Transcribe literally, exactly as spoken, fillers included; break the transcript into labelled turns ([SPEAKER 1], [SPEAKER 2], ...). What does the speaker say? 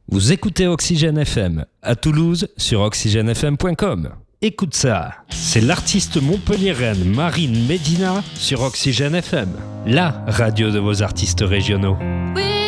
[SPEAKER 1] Vous écoutez Oxygène F M, à Toulouse, sur oxygène f m point com. Écoute ça, c'est l'artiste montpelliéraine Marine Medina sur Oxygène F M, la radio de vos artistes régionaux.
[SPEAKER 2] Oui.